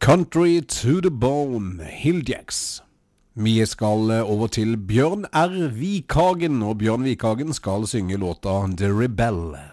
Country to the Bone, Hilljacks. Vi skal over til Bjørn R. Vikhagen, og Bjørn Vikhagen skal synge låta The Rebel.